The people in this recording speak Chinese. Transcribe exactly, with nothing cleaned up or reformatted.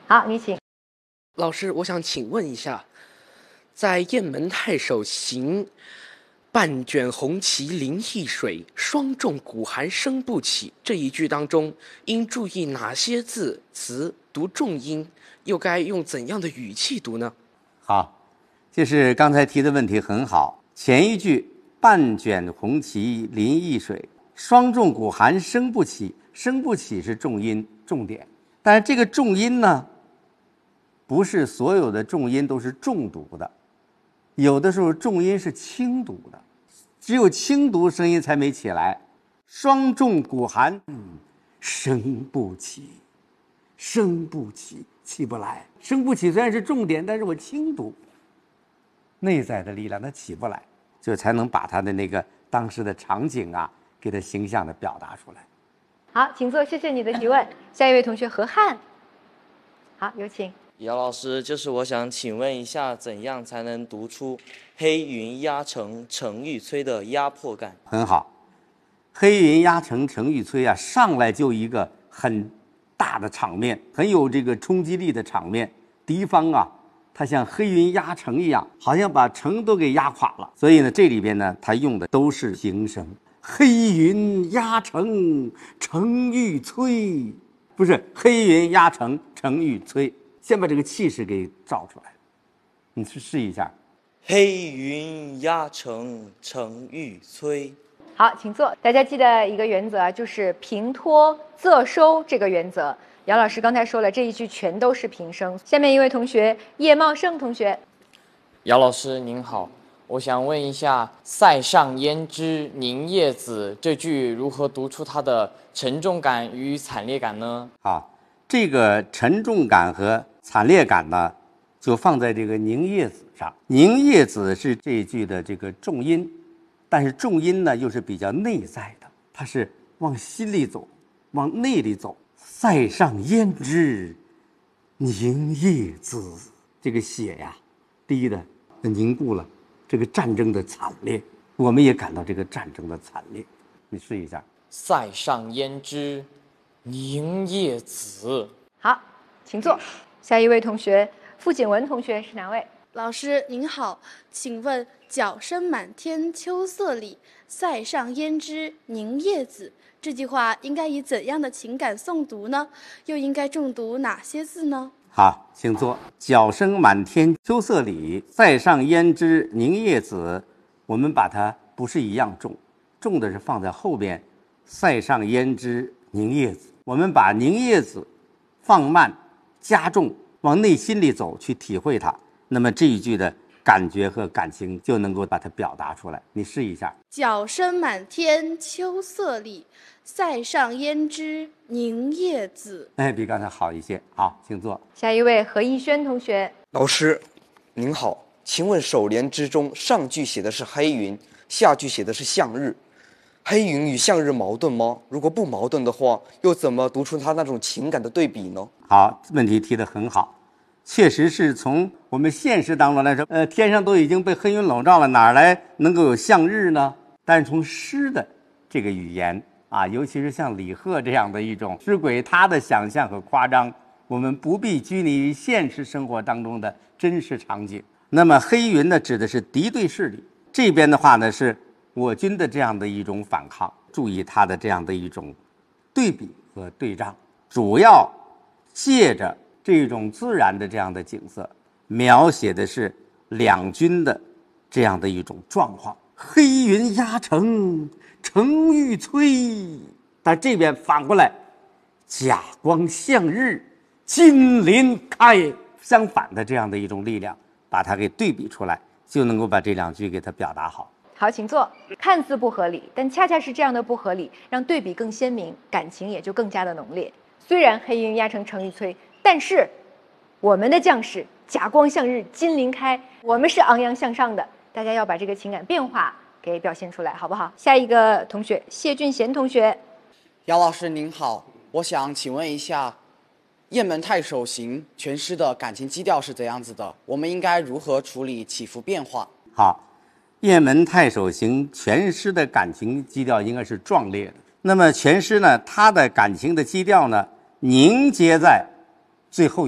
好，你请。 老师，我想请问一下，在雁门太守行半卷红旗临易水，霜重鼓寒声不起这一句当中，应注意哪些字词读重音，又该用怎样的语气读呢？ 好，就是刚才提的问题很好。前一句半卷红旗临易水，霜重鼓寒声不起，声不起是重音重点，但是这个重音呢，不是所有的重音都是重读的，有的时候重音是轻读的，只有轻读声音才没起来。霜重鼓寒，嗯，声不起，声不起，起不来。声不起虽然是重点，但是我轻读，内在的力量它起不来，就才能把它的那个当时的场景啊，给它形象的表达出来。 好，请坐，谢谢你的提问。下一位同学何汉。好，有请。 姚老师，就是我想请问一下，怎样才能读出黑云压城城欲摧的压迫感？ 很好，黑云压城城欲摧啊，上来就一个很大的场面，很有这个冲击力的场面。敌方啊，它像黑云压城一样，好像把城都给压垮了。所以呢，这里边呢，它用的都是形声。黑云压城城欲摧，不是黑云压城城欲摧。先把这个气势给照出来，你去试一下。 黑云压城城欲摧。 好，请坐。大家记得一个原则，就是平托仄收这个原则。姚老师刚才说了，这一句全都是平声。下面一位同学叶茂盛同学。 姚老师您好，我想问一下“塞上焉知宁叶子”这句如何读出它的沉重感与惨烈感呢？ 好，这个沉重感和惨烈感呢，就放在这个宁叶子上。宁叶子是这一句的这个重音，但是重音呢又是比较内在的，它是往心里走，往内里走。塞上焉知宁叶子，这个血呀滴的凝固了这个战争的惨烈，我们也感到这个战争的惨烈。你试一下。 塞上焉知宁叶子。 好，请坐。下一位同学傅景文同学是哪位？ 老师您好，请问角声满天秋色里，塞上焉知宁叶子这句话应该以怎样的情感诵读呢？又应该重读哪些字呢？ 好，请坐。角声满天秋色里，塞上焉知宁叶子。我们把它不是一样重，重的是放在后边。塞上焉知宁叶子，我们把宁叶子放慢加重，往内心里走，去体会它。那么这一句的感觉和感情就能够把它表达出来。你试一下。 角声满天秋色里，塞上焉知宁叶子。 哎，比刚才好一些。好，请坐。 下一位何逸轩同学。 老师您好，请问首联之中上句写的是黑云，下句写的是向日，黑云与向日矛盾吗？如果不矛盾的话，又怎么读出它那种情感的对比呢？ 好，问题提得很好。确实是从我们现实当中来说，呃，天上都已经被黑云笼罩了，哪来能够有向日呢？但是从诗的这个语言啊，尤其是像李贺这样的一种诗鬼，他的想象和夸张，我们不必拘泥于现实生活当中的真实场景。那么黑云呢，指的是敌对势力，这边的话呢，是我军的这样的一种反抗。注意它的这样的一种对比和对仗，主要借着这种自然的这样的景色，描写的是两军的这样的一种状况。黑云压城城欲摧，但这边反过来，甲光向日金鳞开，相反的这样的一种力量，把它给对比出来，就能够把这两句给它表达好。 好，请坐。看似不合理，但恰恰是这样的不合理，让对比更鲜明，感情也就更加的浓烈。虽然黑云压城城欲摧，但是我们的将士甲光向日金鳞开，我们是昂扬向上的。大家要把这个情感变化给表现出来，好不好？下一个同学谢俊贤同学。 姚老师您好，我想请问一下，雁门太守行全诗的感情基调是怎样子的？我们应该如何处理起伏变化？ 好，雁门太守行全诗的感情基调应该是壮烈的。那么全诗呢，它的感情的基调呢，凝结在最后